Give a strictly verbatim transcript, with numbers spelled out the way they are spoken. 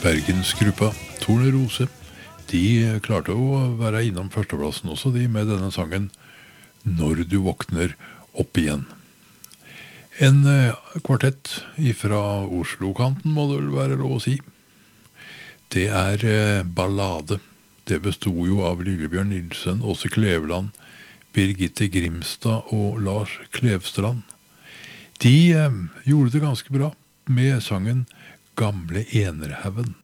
Bergensgruppa Tornerose, de klarte å være innom førsteplassen også, de med denne sangen Når du våkner opp igjen. En kvartett fra Oslo-kanten må det vel være lov å si. Det er ballade. Det bestod jo av Lillebjørn Nilsen, Åse Kleveland, Birgitte Grimstad og Lars Klevstrand. De gjorde det ganske bra med sangen Gamle Enerhaven.